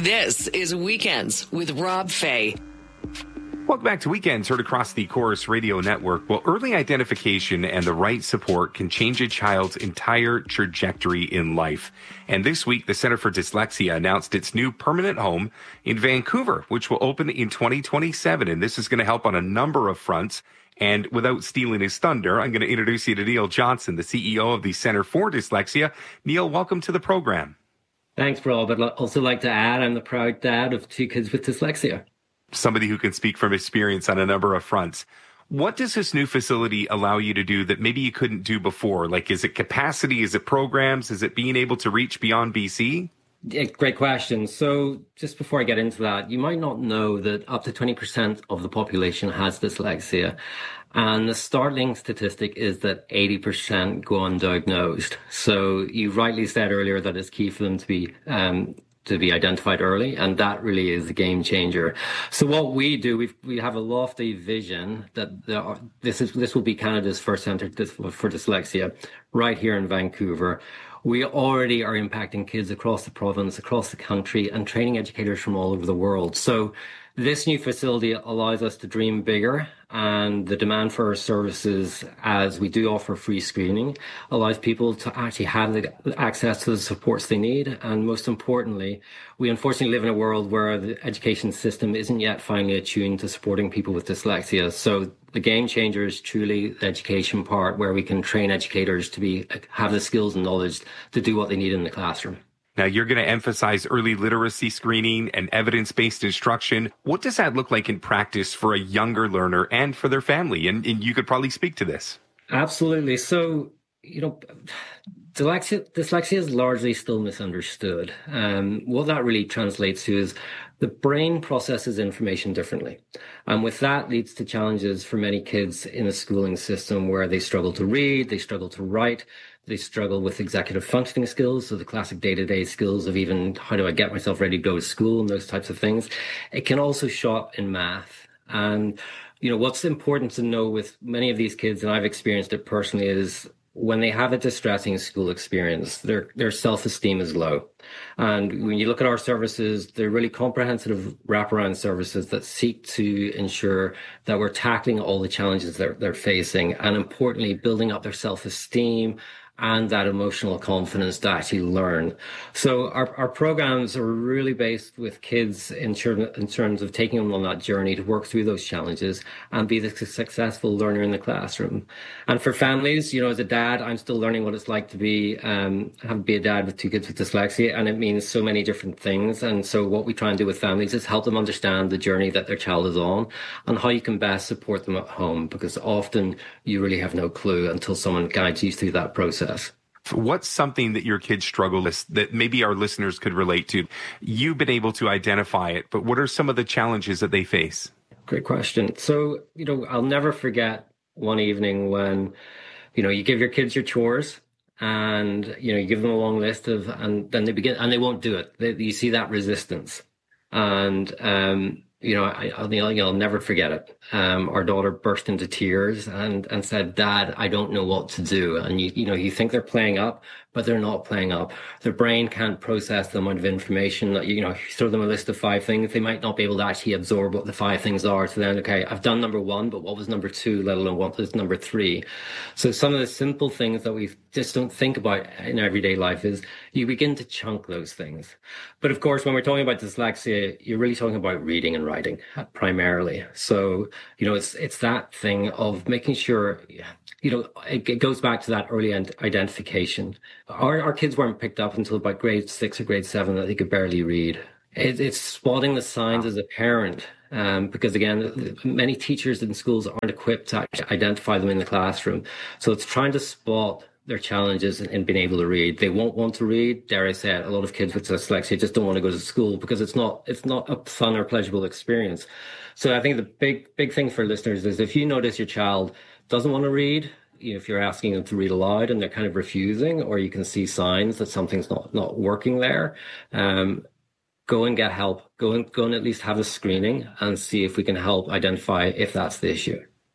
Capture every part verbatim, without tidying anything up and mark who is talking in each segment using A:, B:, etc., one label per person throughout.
A: This is Weekends with Rob Fay.
B: Welcome back to Weekends, heard across the Chorus Radio Network. Well, early identification and the right support can change a child's entire trajectory in life. And this week, the Center for Dyslexia announced its new permanent home in Vancouver, which will open in twenty twenty-seven. And this is going to help on a number of fronts. And without stealing his thunder, I'm going to introduce you to Neil Johnson, the C E O of the Center for Dyslexia. Neil, welcome to the program.
C: Thanks, Rob. I'd also like to add I'm the proud dad of two kids with dyslexia.
B: Somebody who can speak from experience on a number of fronts. What does this new facility allow you to do that maybe you couldn't do before? Like, is it capacity? Is it programs? Is it being able to reach beyond B C?
C: Yeah, great question. So just before I get into that, you might not know that up to twenty percent of the population has dyslexia. And the startling statistic is that eighty percent go undiagnosed. So you rightly said earlier that it's key for them to be um, to be identified early, and that really is the game changer. So what we do, we we have a lofty vision that there are, this is this will be Canada's first centre for dyslexia, right here in Vancouver. We already are impacting kids across the province, across the country, and training educators from all over the world. So this new facility allows us to dream bigger, and the demand for our services, as we do offer free screening, allows people to actually have the access to the supports they need. And most importantly, we unfortunately live in a world where the education system isn't yet finally attuned to supporting people with dyslexia. So the game changer is truly the education part, where we can train educators to be have the skills and knowledge to do what they need in the classroom.
B: Now, you're going to emphasize early literacy screening and evidence-based instruction. What does that look like in practice for a younger learner and for their family? And, and you could probably speak to this.
C: Absolutely. So, you know, dyslexia, dyslexia is largely still misunderstood. Um, what that really translates to is the brain processes information differently. And with that leads to challenges for many kids in the schooling system where they struggle to read, they struggle to write, they struggle with executive functioning skills, so the classic day-to-day skills of even how do I get myself ready to go to school and those types of things. It can also show up in math. And, you know, what's important to know with many of these kids, and I've experienced it personally, is when they have a distressing school experience, their their self-esteem is low. And when you look at our services, they're really comprehensive wraparound services that seek to ensure that we're tackling all the challenges they're, they're facing, and importantly, building up their self-esteem and that emotional confidence to actually learn. So our, our programs are really based with kids in, ter- in terms of taking them on that journey to work through those challenges and be the successful learner in the classroom. And for families, you know, as a dad, I'm still learning what it's like to be, um, have be a dad with two kids with dyslexia, and it means so many different things. And so what we try and do with families is help them understand the journey that their child is on and how you can best support them at home, because often you really have no clue until someone guides you through that process.
B: What's something that your kids struggle with that maybe our listeners could relate to? You've been able to identify it, but what are some of the challenges that they face?
C: Great question. So, you know, I'll never forget one evening when, you know, you give your kids your chores and, you know, you give them a long list of, and then they begin, and they won't do it. They, you see that resistance. And, um, you know, I, I'll, I'll never forget it. Um, our daughter burst into tears and, and said, "Dad, I don't know what to do." And you, you know, you think they're playing up, but they're not playing up. Their brain can't process the amount of information that, you know, you throw them a list of five things. They might not be able to actually absorb what the five things are. So then, okay, I've done number one, but what was number two, let alone what was number three? So some of the simple things that we just don't think about in everyday life is you begin to chunk those things. But of course, when we're talking about dyslexia, you're really talking about reading and writing primarily. So, you know, it's, it's that thing of making sure, you know, it, it goes back to that early identification. Our, our kids weren't picked up until about grade six or grade seven that they could barely read. It, it's spotting the signs as a parent, um, because again, many teachers in schools aren't equipped to identify them in the classroom. So it's trying to spot their challenges in, in being able to read. They won't want to read. Dare I say it, a lot of kids with dyslexia just don't want to go to school because it's not it's not a fun or pleasurable experience. So I think the big big thing for listeners is if you notice your child doesn't want to read, you know, if you're asking them to read aloud and they're kind of refusing, or you can see signs that something's not not working there, um, go and get help. Go and go and at least have a screening and see if we can help identify if that's the issue.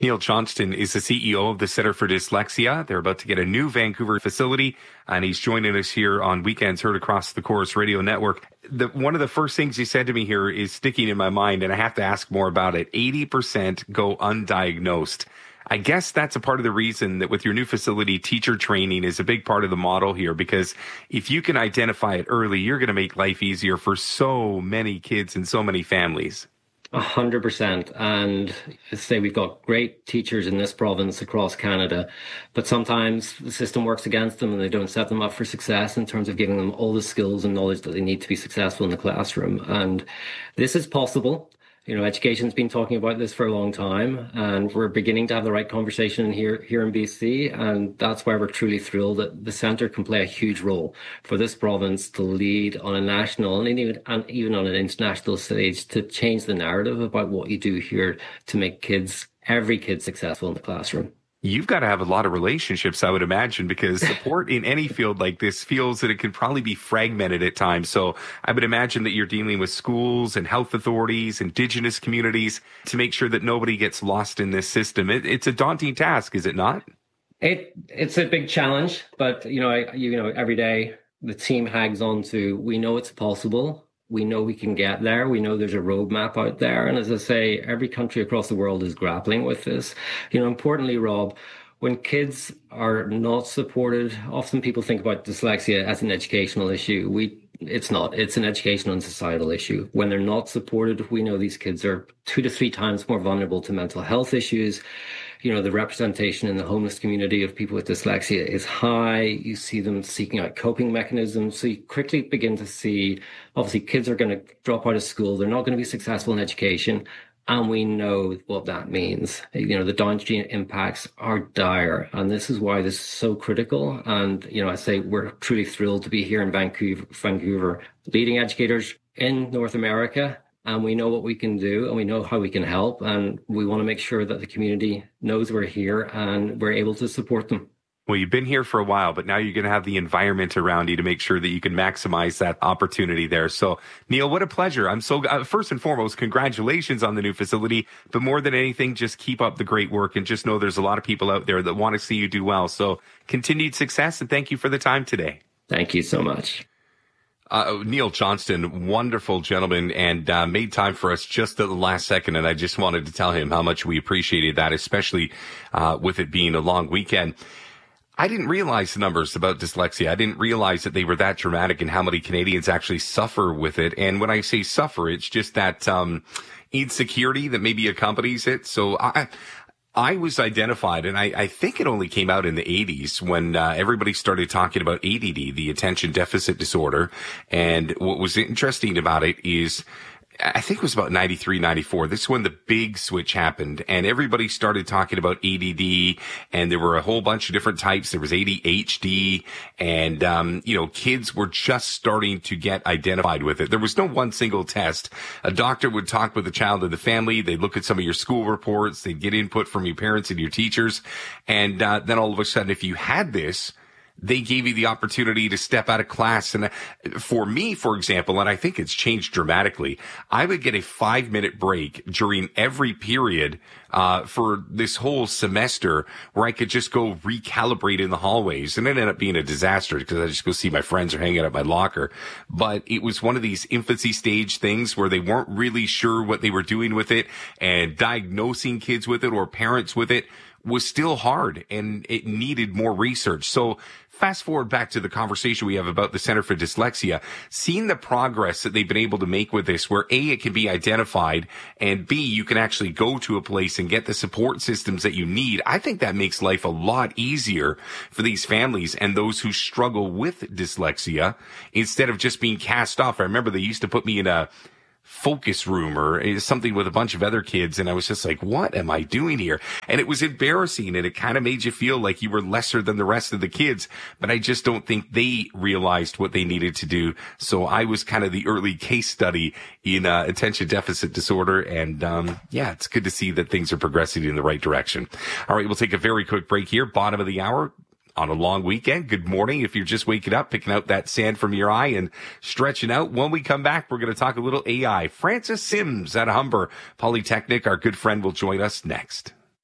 B: Neil Johnston is the C E O of the Center for Dyslexia. They're about to get a new Vancouver facility, and he's joining us here on Weekends Heard across the Chorus Radio Network. The, one of the first things he said to me here is sticking in my mind, and I have to ask more about it. eighty percent go undiagnosed. I guess that's a part of the reason that with your new facility, teacher training is a big part of the model here, because if you can identify it early, you're going to make life easier for so many kids and so many families.
C: A hundred percent. And I say we've got great teachers in this province across Canada, but sometimes the system works against them and they don't set them up for success in terms of giving them all the skills and knowledge that they need to be successful in the classroom. And this is possible. You know, education's been talking about this for a long time, and we're beginning to have the right conversation here here in B C, and that's why we're truly thrilled that the centre can play a huge role for this province to lead on a national and even, and even on an international stage to change the narrative about what you do here to make kids, every kid, successful in the classroom.
B: You've got to have a lot of relationships, I would imagine, because support in any field like this feels that it can probably be fragmented at times. So I would imagine that you're dealing with schools and health authorities, Indigenous communities, to make sure that nobody gets lost in this system. It, it's a daunting task, is it not?
C: It It's a big challenge, but, you know, I, you know, every day the team hangs on to, we know it's possible. We know we can get there. We know there's a roadmap out there. And as I say, every country across the world is grappling with this. You know, importantly, Rob, when kids are not supported, often people think about dyslexia as an educational issue. We, it's not. It's an educational and societal issue. When they're not supported, we know these kids are two to three times more vulnerable to mental health issues. You know, the representation in the homeless community of people with dyslexia is high. You see them seeking out coping mechanisms. So you quickly begin to see, obviously, kids are going to drop out of school. They're not going to be successful in education. And we know what that means. You know, the downstream impacts are dire. And this is why this is so critical. And, you know, I say we're truly thrilled to be here in Vancouver, Vancouver, leading educators in North America. And we know what we can do and we know how we can help. And we want to make sure that the community knows we're here and we're able to support them.
B: Well, you've been here for a while, but now you're going to have the environment around you to make sure that you can maximize that opportunity there. So, Neil, what a pleasure. I'm so, uh, first and foremost, congratulations on the new facility. But more than anything, just keep up the great work and just know there's a lot of people out there that want to see you do well. So continued success, and thank you for the time today.
C: Thank you so much.
B: Uh, Neil Johnston, wonderful gentleman, and uh, made time for us just at the last second. And I just wanted to tell him how much we appreciated that, especially uh, with it being a long weekend. I didn't realize the numbers about dyslexia. I didn't realize that they were that dramatic and how many Canadians actually suffer with it. And when I say suffer, it's just that um, insecurity that maybe accompanies it. So I... I was identified, and I, I think it only came out in the eighties when uh, everybody started talking about A D D, the attention deficit disorder. And what was interesting about it is, I think it was about ninety-three, ninety-four. This is when the big switch happened, and everybody started talking about A D D, and there were a whole bunch of different types. There was A D H D, and, um, you know, kids were just starting to get identified with it. There was no one single test. A doctor would talk with the child and the family. They'd look at some of your school reports. They'd get input from your parents and your teachers. And, uh, then all of a sudden, if you had this, they gave you the opportunity to step out of class. And for me, for example, and I think it's changed dramatically, I would get a five minute break during every period, uh, for this whole semester where I could just go recalibrate in the hallways. And it ended up being a disaster because I just go see my friends or hang out at my locker. But it was one of these infancy stage things where they weren't really sure what they were doing with it, and diagnosing kids with it or parents with it was still hard, and it needed more research. So fast forward back to the conversation we have about the Center for Dyslexia, seeing the progress that they've been able to make with this, where A, it can be identified, and B, you can actually go to a place and get the support systems that you need. I think that makes life a lot easier for these families and those who struggle with dyslexia, instead of just being cast off. I remember they used to put me in a focus room or something with a bunch of other kids, and I was just like, what am I doing here? And it was embarrassing, and it kind of made you feel like you were lesser than the rest of the kids. But I just don't think they realized what they needed to do. So I was kind of the early case study in uh, attention deficit disorder. And um yeah, it's good to see that things are progressing in the right direction. All right, we'll take a very quick break here, bottom of the hour. On a long weekend, good morning. If you're just waking up, picking out that sand from your eye and stretching out. When we come back, we're going to talk a little A I. Francis Sims at Humber Polytechnic, our good friend, will join us next.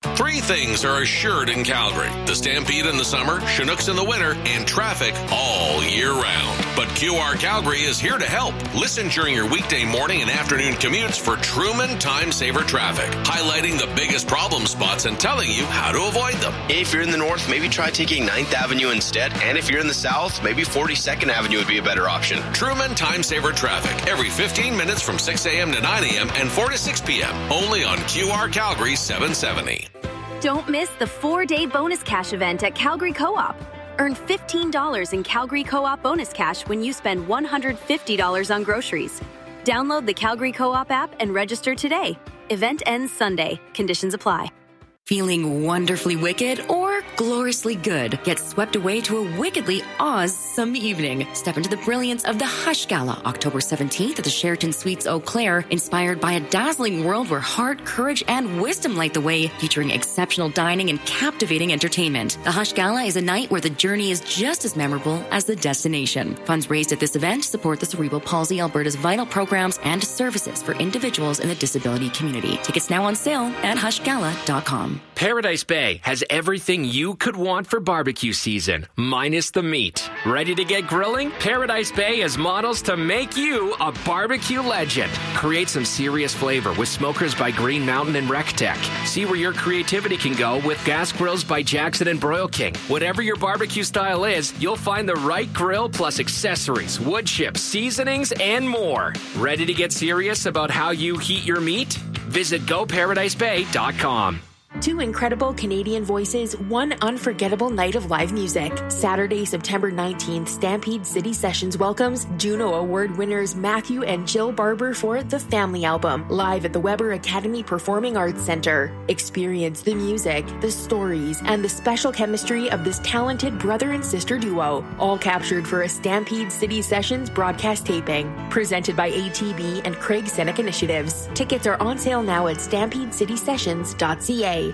D: Three things are assured in Calgary: the Stampede in the summer, Chinooks in the winter, and traffic all year round. But Q R Calgary is here to help. Listen during your weekday morning and afternoon commutes for Truman Time Saver Traffic, highlighting the biggest problem spots and telling you how to avoid them.
E: If you're in the north, maybe try taking ninth Avenue instead. And if you're in the south, maybe forty-second Avenue would be a better option.
D: Truman Time Saver Traffic, every fifteen minutes from six a.m. to nine a.m. and four to six p.m. Only on Q R Calgary seven seventy.
F: Don't miss the four-day bonus cash event at Calgary Co-op. Earn fifteen dollars in Calgary Co-op bonus cash when you spend one hundred fifty dollars on groceries. Download the Calgary Co-op app and register today. Event ends Sunday. Conditions apply.
A: Feeling wonderfully wicked or gloriously good? Get swept away to a wickedly awesome evening. Step into the brilliance of the Hush Gala, October seventeenth at the Sheraton Suites Eau Claire, inspired by a dazzling world where heart, courage, and wisdom light the way, featuring exceptional dining and captivating entertainment. The Hush Gala is a night where the journey is just as memorable as the destination. Funds raised at this event support the Cerebral Palsy Alberta's vital programs and services for individuals in the disability community. Tickets now on sale at hush gala dot com.
G: Paradise Bay has everything you could want for barbecue season, minus the meat. Ready to get grilling? Paradise Bay has models to make you a barbecue legend. Create some serious flavor with smokers by Green Mountain and RecTech. See where your creativity can go with gas grills by Jackson and Broil King. Whatever your barbecue style is, you'll find the right grill plus accessories, wood chips, seasonings, and more. Ready to get serious about how you heat your meat? Visit go paradise bay dot com.
H: Two incredible Canadian voices, one unforgettable night of live music. Saturday, September nineteenth, Stampede City Sessions welcomes Juno Award winners Matthew and Jill Barber for The Family Album, live at the Weber Academy Performing Arts Center. Experience the music, the stories, and the special chemistry of this talented brother and sister duo, all captured for a Stampede City Sessions broadcast taping. Presented by A T B and Craig Seneca Initiatives. Tickets are on sale now at stampede city sessions dot c a.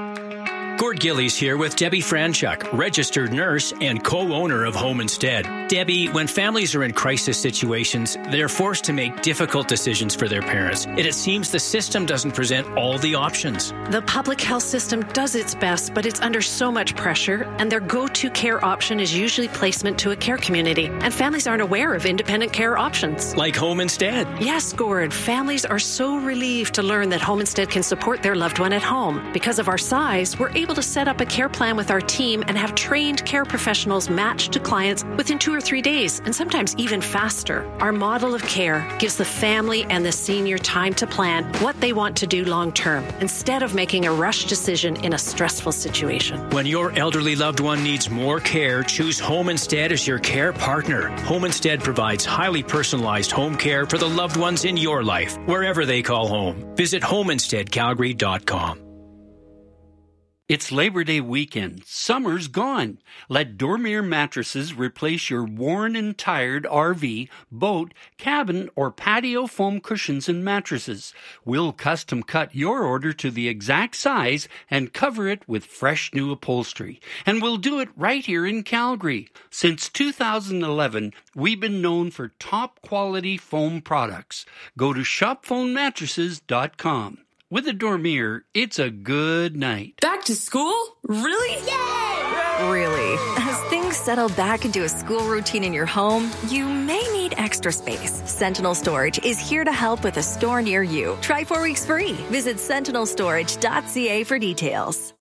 I: Gord Gillies here with Debbie Franchuk, registered nurse and co-owner of Home Instead. Debbie, when families are in crisis situations, they're forced to make difficult decisions for their parents. And it seems the system doesn't present all the options.
J: The public health system does its best, but it's under so much pressure, and their go-to care option is usually placement to a care community. And families aren't aware of independent care options.
I: Like Home Instead.
J: Yes, Gord. Families are so relieved to learn that Home Instead can support their loved one at home. Because of our size, we're able to set up a care plan with our team and have trained care professionals matched to clients within two or three days, and sometimes even faster. Our model of care gives the family and the senior time to plan what they want to do long term, instead of making a rush decision in a stressful situation.
I: When your elderly loved one needs more care, choose Home Instead as your care partner. Home Instead provides highly personalized home care for the loved ones in your life, wherever they call home. Visit home instead calgary dot com.
K: It's Labor Day weekend. Summer's gone. Let Dormier Mattresses replace your worn and tired R V, boat, cabin, or patio foam cushions and mattresses. We'll custom cut your order to the exact size and cover it with fresh new upholstery. And we'll do it right here in Calgary. Since two thousand eleven, we've been known for top quality foam products. Go to shop foam mattresses dot com. With a Dormier, it's a good night.
L: Back to school? Really? Yay! Really. As things settle back into a school routine in your home, you may need extra space. Sentinel Storage is here to help with a store near you. Try four weeks free. Visit sentinel storage dot c a for details.